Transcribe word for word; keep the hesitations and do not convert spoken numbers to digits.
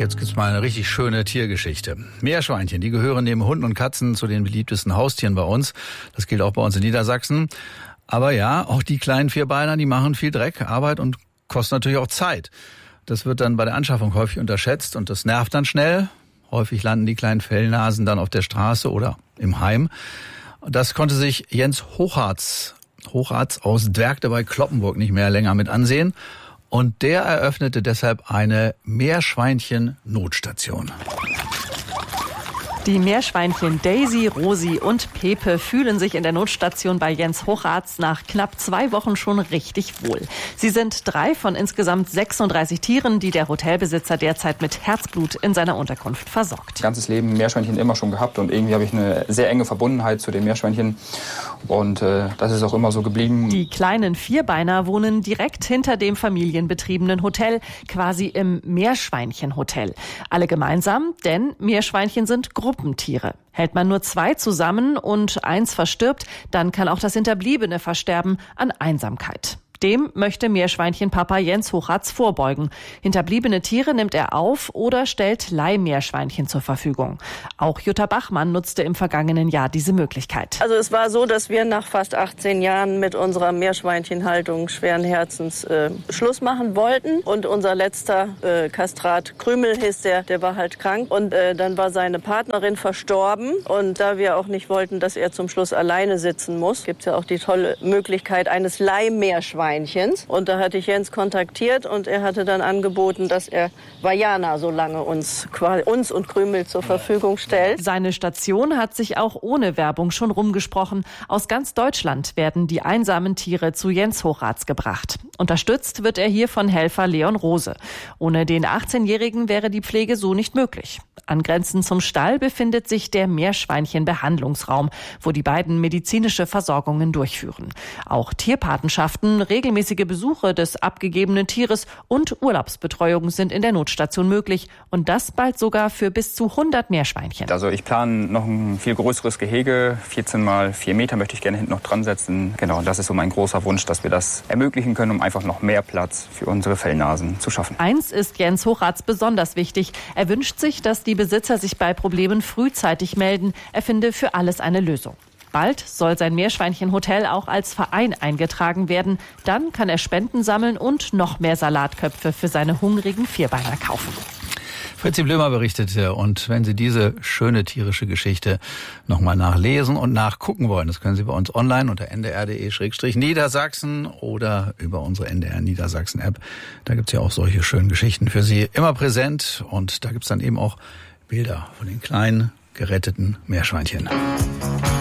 jetzt gibt's mal eine richtig schöne Tiergeschichte. Meerschweinchen, die gehören neben Hunden und Katzen zu den beliebtesten Haustieren bei uns. Das gilt auch bei uns in Niedersachsen. Aber ja, auch die kleinen Vierbeiner, die machen viel Dreck, Arbeit und kosten natürlich auch Zeit. Das wird dann bei der Anschaffung häufig unterschätzt und das nervt dann schnell. Häufig landen die kleinen Fellnasen dann auf der Straße oder im Heim. Das konnte sich Jens Hocharz, Hocharz aus Dwergte bei Cloppenburg nicht mehr länger mit ansehen. Und der eröffnete deshalb eine Meerschweinchen-Notstation. Die Meerschweinchen Daisy, Rosi und Pepe fühlen sich in der Notstation bei Jens Hocharz nach knapp zwei Wochen schon richtig wohl. Sie sind drei von insgesamt sechsunddreißig Tieren, die der Hotelbesitzer derzeit mit Herzblut in seiner Unterkunft versorgt. Ganzes Leben Meerschweinchen immer schon gehabt und irgendwie habe ich eine sehr enge Verbundenheit zu den Meerschweinchen und äh, das ist auch immer so geblieben. Die kleinen Vierbeiner wohnen direkt hinter dem familienbetriebenen Hotel, quasi im Meerschweinchenhotel. Alle gemeinsam, denn Meerschweinchen sind Gruppentiere. Hält man nur zwei zusammen und eins verstirbt, dann kann auch das Hinterbliebene versterben an Einsamkeit. Dem möchte Meerschweinchenpapa Jens Hocharz vorbeugen. Hinterbliebene Tiere nimmt er auf oder stellt Leihmeerschweinchen zur Verfügung. Auch Jutta Bachmann nutzte im vergangenen Jahr diese Möglichkeit. Also es war so, dass wir nach fast achtzehn Jahren mit unserer Meerschweinchenhaltung schweren Herzens äh, Schluss machen wollten. Und unser letzter äh, Kastrat, Krümel hieß der, der war halt krank. Und äh, dann war seine Partnerin verstorben. Und da wir auch nicht wollten, dass er zum Schluss alleine sitzen muss, gibt es ja auch die tolle Möglichkeit eines Leihmeerschweinchens. Und da hatte ich Jens kontaktiert und er hatte dann angeboten, dass er Vajana so lange uns, uns und Krümel zur Verfügung stellt. Seine Station hat sich auch ohne Werbung schon rumgesprochen. Aus ganz Deutschland werden die einsamen Tiere zu Jens Hocharz gebracht. Unterstützt wird er hier von Helfer Leon Rose. Ohne den achtzehnjährigen wäre die Pflege so nicht möglich. Angrenzend zum Stall befindet sich der Meerschweinchen-Behandlungsraum, wo die beiden medizinische Versorgungen durchführen. Auch Tierpatenschaften, regelmäßige Besuche des abgegebenen Tieres und Urlaubsbetreuung sind in der Notstation möglich. Und das bald sogar für bis zu hundert Meerschweinchen. Also ich plane noch ein viel größeres Gehege. vierzehn mal vier Meter möchte ich gerne hinten noch dran setzen. Genau, das ist so mein großer Wunsch, dass wir das ermöglichen können, um einfach noch mehr Platz für unsere Fellnasen zu schaffen. Eins ist Jens Hocharz besonders wichtig. Er wünscht sich, dass die Besitzer sich bei Problemen frühzeitig melden. Er finde für alles eine Lösung. Bald soll sein Meerschweinchenhotel auch als Verein eingetragen werden. Dann kann er Spenden sammeln und noch mehr Salatköpfe für seine hungrigen Vierbeiner kaufen. Fritzi Blömer berichtete. Und wenn Sie diese schöne tierische Geschichte nochmal nachlesen und nachgucken wollen, das können Sie bei uns online unter n d r punkt d e Schrägstrich Niedersachsen oder über unsere N D R Niedersachsen App. Da gibt's ja auch solche schönen Geschichten für Sie immer präsent. Und da gibt's dann eben auch Bilder von den kleinen geretteten Meerschweinchen.